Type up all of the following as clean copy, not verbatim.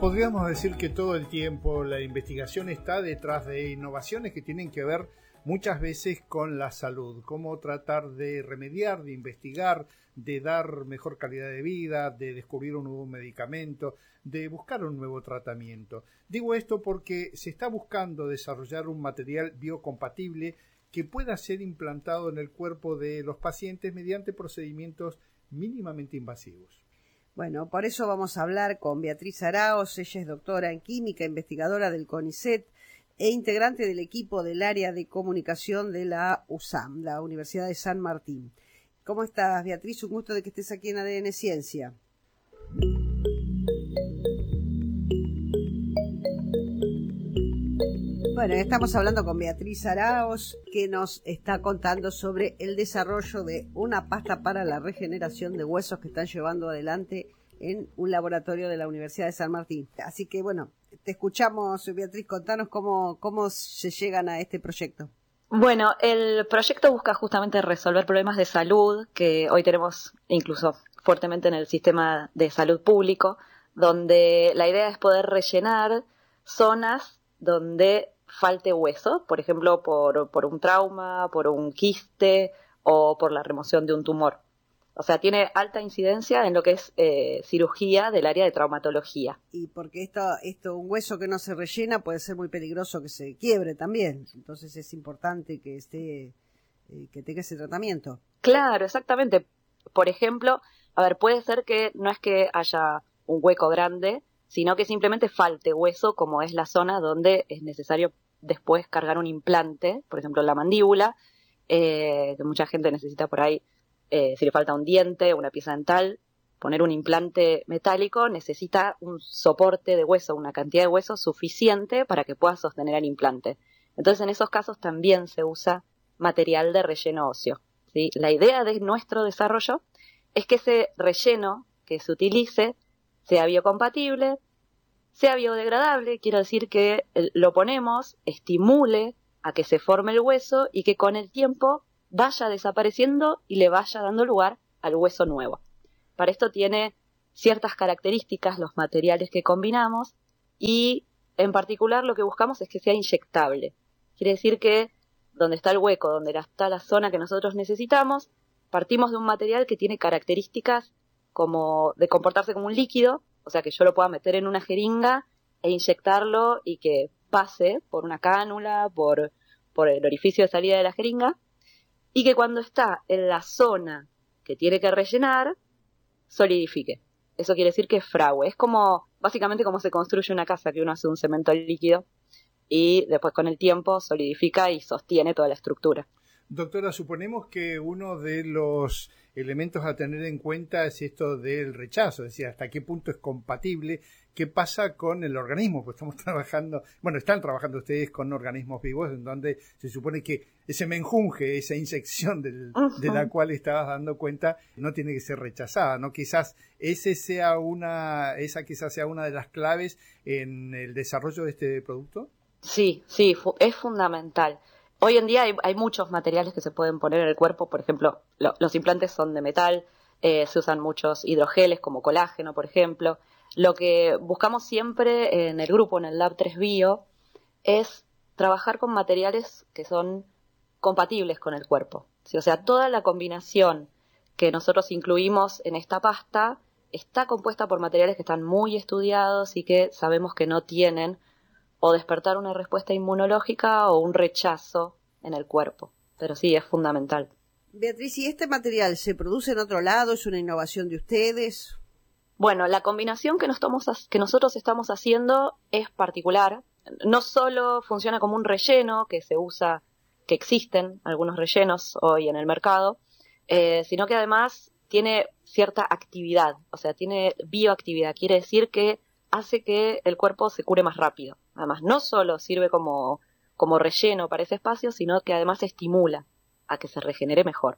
Podríamos decir que todo el tiempo la investigación está detrás de innovaciones que tienen que ver muchas veces con la salud, cómo tratar de remediar, de investigar, de dar mejor calidad de vida, de descubrir un nuevo medicamento, de buscar un nuevo tratamiento. Digo esto porque se está buscando desarrollar un material biocompatible que pueda ser implantado en el cuerpo de los pacientes mediante procedimientos mínimamente invasivos. Bueno, por eso vamos a hablar con Beatriz Araos. Ella es doctora en química, investigadora del CONICET e integrante del equipo del área de comunicación de la USAM, la Universidad de San Martín. ¿Cómo estás, Beatriz? Un gusto de que estés aquí en ADN Ciencia. Bueno, estamos hablando con Beatriz Araos, que nos está contando sobre el desarrollo de una pasta para la regeneración de huesos que están llevando adelante en un laboratorio de la Universidad de San Martín. Así que, bueno, te escuchamos, Beatriz, contanos cómo se llegan a este proyecto. Bueno, el proyecto busca justamente resolver problemas de salud que hoy tenemos incluso fuertemente en el sistema de salud público, donde la idea es poder rellenar zonas donde falte hueso, por ejemplo, por un trauma, por un quiste o por la remoción de un tumor. O sea, tiene alta incidencia en lo que es cirugía del área de traumatología. Y porque un hueso que no se rellena puede ser muy peligroso que se quiebre también. Entonces es importante que que tenga ese tratamiento. Claro, exactamente. Por ejemplo, puede ser que no es que haya un hueco grande, sino que simplemente falte hueso, como es la zona donde es necesario después cargar un implante, por ejemplo, la mandíbula, que mucha gente necesita por ahí, si le falta un diente, una pieza dental, poner un implante metálico necesita un soporte de hueso, una cantidad de hueso suficiente para que pueda sostener el implante. Entonces, en esos casos también se usa material de relleno óseo, ¿sí? La idea de nuestro desarrollo es que ese relleno que se utilice sea biocompatible, sea biodegradable, quiero decir que lo ponemos, estimule a que se forme el hueso y que con el tiempo vaya desapareciendo y le vaya dando lugar al hueso nuevo. Para esto tiene ciertas características los materiales que combinamos y en particular lo que buscamos es que sea inyectable. Quiere decir que donde está el hueco, donde está la zona que nosotros necesitamos, partimos de un material que tiene características como de comportarse como un líquido, o sea que yo lo pueda meter en una jeringa e inyectarlo y que pase por una cánula, por el orificio de salida de la jeringa, y que cuando está en la zona que tiene que rellenar, solidifique. Eso quiere decir que fragüe. Es básicamente como se construye una casa, que uno hace un cemento líquido y después con el tiempo solidifica y sostiene toda la estructura. Doctora, suponemos que uno de los elementos a tener en cuenta es esto del rechazo, es decir, hasta qué punto es compatible, qué pasa con el organismo, pues están trabajando ustedes con organismos vivos en donde se supone que ese menjunje, esa inyección de la cual estabas dando cuenta, no tiene que ser rechazada, ¿no? Quizás esa sea una de las claves en el desarrollo de este producto. Sí, es fundamental. Hoy en día hay muchos materiales que se pueden poner en el cuerpo, por ejemplo, los implantes son de metal, se usan muchos hidrogeles como colágeno, por ejemplo. Lo que buscamos siempre en el grupo, en el Lab 3 Bio, es trabajar con materiales que son compatibles con el cuerpo. ¿Sí? O sea, toda la combinación que nosotros incluimos en esta pasta está compuesta por materiales que están muy estudiados y que sabemos que no tienen o despertar una respuesta inmunológica o un rechazo en el cuerpo. Pero sí, es fundamental. Beatriz, ¿y este material se produce en otro lado? ¿Es una innovación de ustedes? Bueno, la combinación que nosotros estamos haciendo es particular. No solo funciona como un relleno que se usa, que existen algunos rellenos hoy en el mercado, sino que además tiene cierta actividad, o sea, tiene bioactividad. Quiere decir que hace que el cuerpo se cure más rápido. Además, no solo sirve como relleno para ese espacio, sino que además estimula a que se regenere mejor.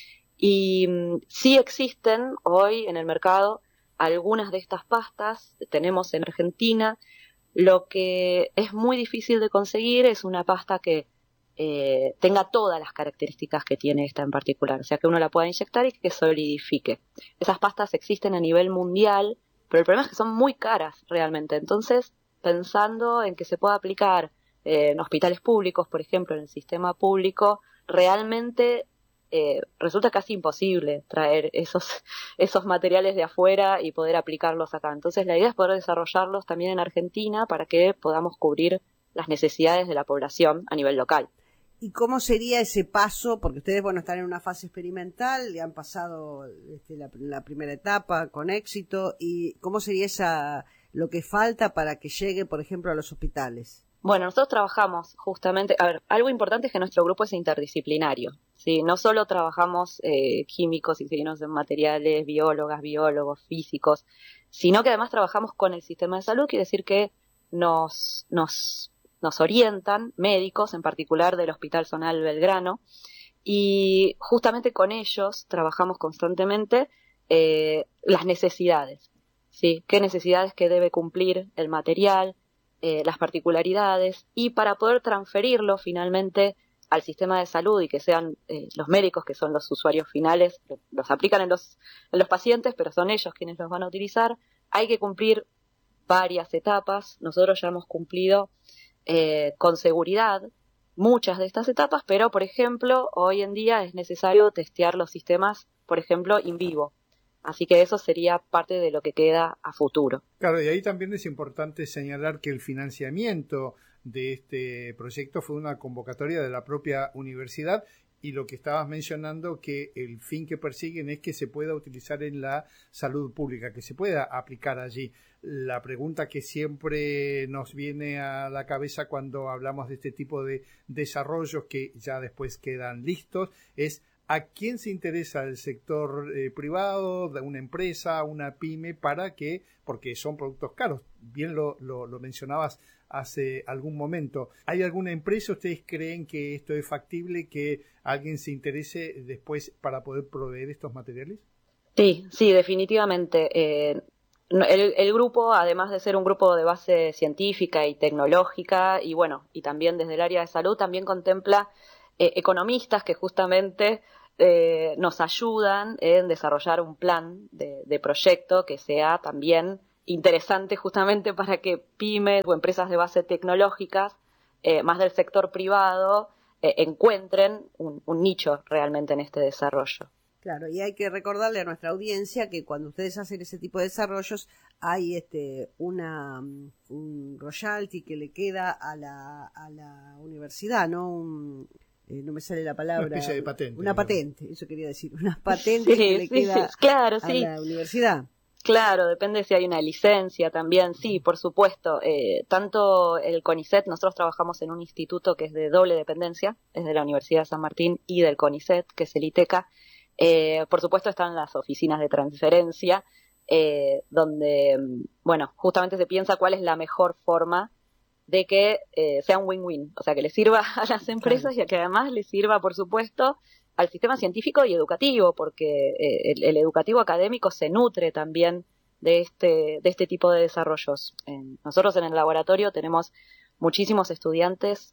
Y sí existen hoy en el mercado algunas de estas pastas, tenemos en Argentina. Lo que es muy difícil de conseguir es una pasta que tenga todas las características que tiene esta en particular, o sea, que uno la pueda inyectar y que solidifique. Esas pastas existen a nivel mundial pero el problema es que son muy caras realmente. Entonces, pensando en que se pueda aplicar en hospitales públicos, por ejemplo, en el sistema público, realmente resulta casi imposible traer esos materiales de afuera y poder aplicarlos acá. Entonces, la idea es poder desarrollarlos también en Argentina para que podamos cubrir las necesidades de la población a nivel local. ¿Y cómo sería ese paso? Porque ustedes, bueno, están en una fase experimental, y han pasado la primera etapa con éxito. ¿Y cómo sería lo que falta para que llegue, por ejemplo, a los hospitales? Bueno, nosotros trabajamos justamente, algo importante es que nuestro grupo es interdisciplinario, ¿sí? No solo trabajamos químicos, ingenieros en materiales, biólogos, físicos, sino que además trabajamos con el sistema de salud, quiere decir que nos orientan médicos, en particular del Hospital Zonal Belgrano, y justamente con ellos trabajamos constantemente las necesidades, ¿sí? ¿Qué necesidades que debe cumplir el material? Las particularidades, y para poder transferirlo finalmente al sistema de salud y que sean los médicos, que son los usuarios finales, los aplican en los pacientes, pero son ellos quienes los van a utilizar, hay que cumplir varias etapas. Nosotros ya hemos cumplido con seguridad muchas de estas etapas, pero por ejemplo, hoy en día es necesario testear los sistemas, por ejemplo, in vivo. Así que eso sería parte de lo que queda a futuro. Claro, y ahí también es importante señalar que el financiamiento de este proyecto fue una convocatoria de la propia universidad, y lo que estabas mencionando, que el fin que persiguen es que se pueda utilizar en la salud pública, que se pueda aplicar allí. La pregunta que siempre nos viene a la cabeza cuando hablamos de este tipo de desarrollos que ya después quedan listos es: ¿a quién se interesa el sector privado, de una empresa, una pyme, porque son productos caros? Bien lo mencionabas hace algún momento. ¿Hay alguna empresa, ustedes creen que esto es factible, que alguien se interese después para poder proveer estos materiales? Sí, definitivamente. El grupo, además de ser un grupo de base científica y tecnológica, y bueno, y también desde el área de salud, también contempla economistas que justamente nos ayudan en desarrollar un plan de proyecto que sea también interesante justamente para que pymes o empresas de base tecnológicas, más del sector privado, encuentren un nicho realmente en este desarrollo. Claro, y hay que recordarle a nuestra audiencia que cuando ustedes hacen ese tipo de desarrollos hay un royalty que le queda a la universidad, ¿no? No me sale la palabra. Una especie de patente. Una patente, eso quería decir. Una patente que le queda claro, a la universidad. Claro, depende si hay una licencia también, sí, por supuesto. Tanto el CONICET, nosotros trabajamos en un instituto que es de doble dependencia, es de la Universidad de San Martín y del CONICET, que es el ITECA. Por supuesto están las oficinas de transferencia, donde, bueno, justamente se piensa cuál es la mejor forma de que sea un win-win, o sea, que le sirva a las empresas, claro, y que además le sirva, por supuesto, al sistema científico y educativo, porque el educativo académico se nutre también de este tipo de desarrollos. Nosotros en el laboratorio tenemos muchísimos estudiantes,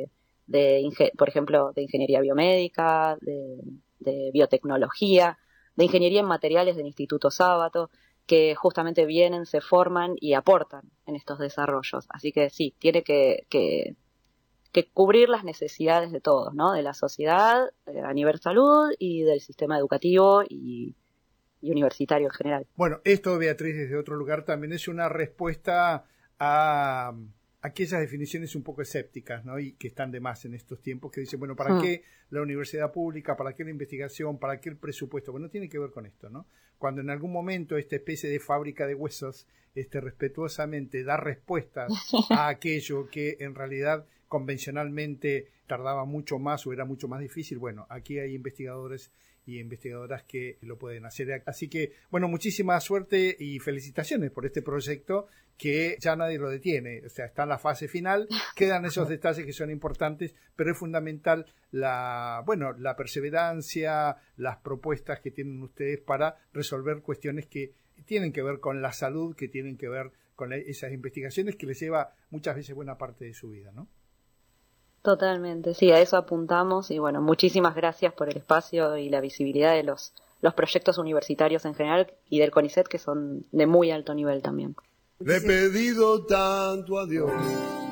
por ejemplo, de ingeniería biomédica, de biotecnología, de ingeniería en materiales del Instituto Sábato, que justamente vienen, se forman y aportan en estos desarrollos. Así que sí, tiene que cubrir las necesidades de todos, ¿no? De la sociedad a nivel salud y del sistema educativo y universitario en general. Bueno, esto, Beatriz, desde otro lugar también es una respuesta a aquellas definiciones un poco escépticas, ¿no? Y que están de más en estos tiempos, que dicen, bueno, ¿para qué la universidad pública? ¿Para qué la investigación? ¿Para qué el presupuesto? Bueno, tiene que ver con esto, ¿no? Cuando en algún momento esta especie de fábrica de huesos respetuosamente da respuestas a aquello que en realidad convencionalmente tardaba mucho más o era mucho más difícil, bueno, aquí hay investigadores y investigadoras que lo pueden hacer. Así que, bueno, muchísima suerte y felicitaciones por este proyecto que ya nadie lo detiene. O sea, está en la fase final, quedan esos detalles que son importantes, pero es fundamental la perseverancia, las propuestas que tienen ustedes para resolver cuestiones que tienen que ver con la salud, que tienen que ver con esas investigaciones que les lleva muchas veces buena parte de su vida, ¿no? Totalmente, sí, a eso apuntamos y bueno, muchísimas gracias por el espacio y la visibilidad de los los proyectos universitarios en general y del CONICET, que son de muy alto nivel también. Le he pedido tanto a Dios